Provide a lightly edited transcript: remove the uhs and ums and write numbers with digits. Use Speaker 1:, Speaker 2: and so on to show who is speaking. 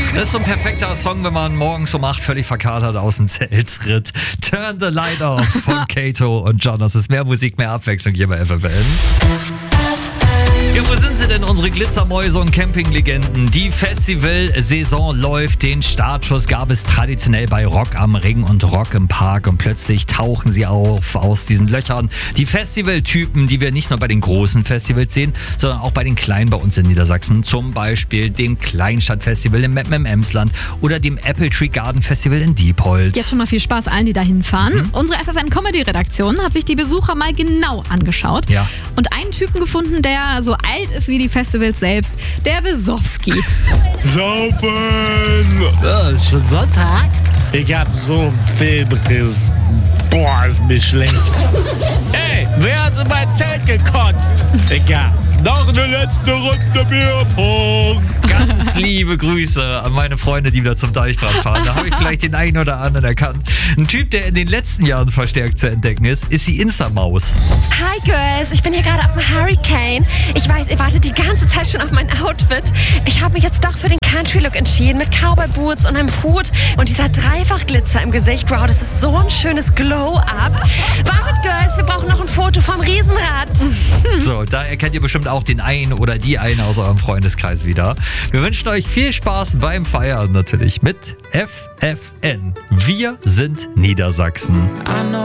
Speaker 1: Das ist so ein perfekter Song, wenn man morgens um 8 völlig verkatert aus dem Zelt tritt. Turn the Light Off von Kato und John. Das ist mehr Musik, mehr Abwechslung hier bei FFN. Ja, wo sind sie denn, unsere Glitzermäuse und Campinglegenden? Die Festivalsaison läuft. Den Startschuss gab es traditionell bei Rock am Ring und Rock im Park. Und plötzlich tauchen sie auf aus diesen Löchern. Die Festivaltypen, die wir nicht nur bei den großen Festivals sehen, sondern auch bei den kleinen bei uns in Niedersachsen. Zum Beispiel dem Kleinstadtfestival im Meppen im Emsland oder dem Apple Tree Garden Festival in Diepholz.
Speaker 2: Jetzt schon mal viel Spaß allen, die da hinfahren. Unsere FFN-Comedy-Redaktion hat sich die Besucher mal genau angeschaut.
Speaker 1: Ja.
Speaker 2: Und einen Typen gefunden, der so alt ist wie die Festivals selbst. Der Wesowski.
Speaker 3: Saufen! Ja, ist schon Sonntag? Ich hab so einen Filmriss. Boah, ist mir schlecht. Ey, wer hat in mein Zelt gekotzt? Egal. Noch eine letzte Runde Bierpong.
Speaker 1: Ganz liebe Grüße an meine Freunde, die wieder zum Deichbrand fahren. Da habe ich vielleicht den einen oder anderen erkannt. Ein Typ, der in den letzten Jahren verstärkt zu entdecken ist die Insta-Maus.
Speaker 4: Hi Girls, ich bin hier gerade auf dem Hurricane. Ich weiß, ihr wartet die ganze Zeit schon auf mein Outfit. Ich habe mich jetzt doch für den Country-Look entschieden mit Cowboy-Boots und einem Hut und dieser Dreifach-Glitzer im Gesicht. Wow, das ist so ein schönes Glow-Up. Wartet Girls, wir brauchen noch ein Foto vom Riesenrad.
Speaker 1: So, da erkennt ihr bestimmt auch den einen oder die eine aus eurem Freundeskreis wieder. Wir wünschen euch viel Spaß beim Feiern natürlich mit FFN. Wir sind Niedersachsen.